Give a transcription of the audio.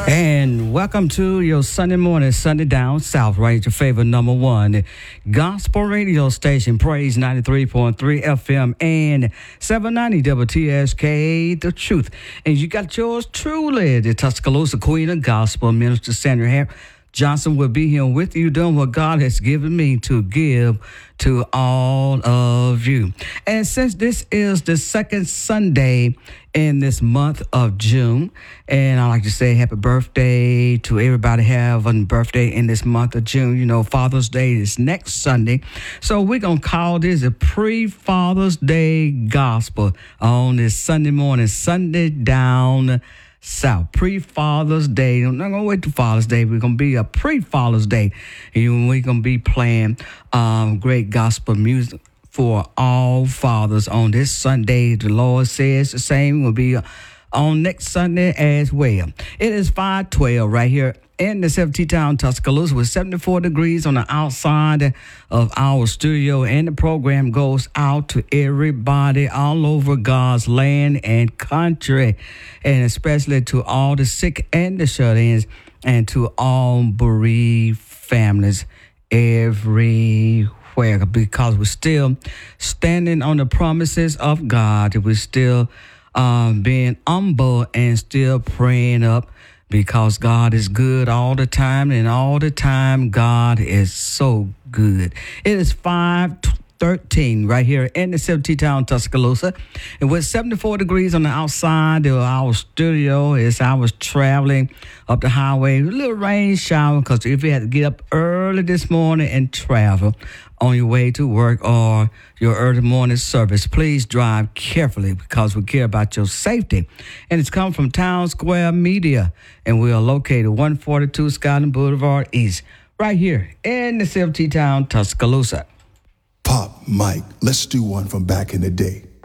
And welcome to your Sunday morning, Sunday Down South, right? Your favorite number one gospel radio station, Praise 93.3 FM and 790 WTSK, The Truth. And you got yours truly, the Tuscaloosa Queen of Gospel, Minister Sandra Harris Johnson will be here with you doing what God has given me to give to all of you. And since this is the second Sunday in this month of June, and I like to say happy birthday to everybody have a birthday in this month of June. You know, Father's Day is next Sunday. So we're going to call this a pre-Father's Day gospel on this Sunday morning, Sunday Down South, pre-Father's Day. I'm not going to wait till Father's Day. We're going to be a pre-Father's Day. And we're going to be playing great gospel music for all fathers on this Sunday. The Lord says the same will be on next Sunday as well. It is 5:12 right here in the 17th town, Tuscaloosa, with 74 degrees on the outside of our studio. And the program goes out to everybody all over God's land and country, and especially to all the sick and the shut-ins, and to all bereaved families everywhere, because we're still standing on the promises of God. We're still being humble and still praying up, because God is good all the time, and all the time God is so good. It is 5:13 right here in the 17th town, Tuscaloosa, and with 74 degrees on the outside of our studio as I was traveling up the highway. A little rain shower, because if you had to get up early this morning and travel on your way to work or your early morning service, please drive carefully, because we care about your safety. And it's come from Town Square Media, and we are located 142 Scotland Boulevard East, right here in the 17th town, Tuscaloosa. Pop, Mike, let's do one from back in the day.